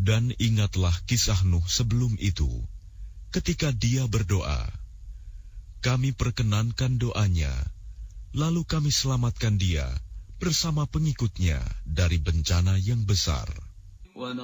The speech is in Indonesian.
Dan ingatlah kisah Nuh sebelum itu, ketika dia berdoa. Kami perkenankan doanya, lalu kami selamatkan dia bersama pengikutnya dari bencana yang besar.